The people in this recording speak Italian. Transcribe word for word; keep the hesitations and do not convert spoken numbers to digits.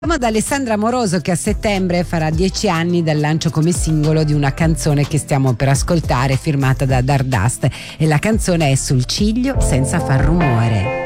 Siamo ad Alessandra Amoroso, che a settembre farà dieci anni dal lancio come singolo di una canzone che stiamo per ascoltare, firmata da Dardust, e la canzone è Sul ciglio senza far rumore.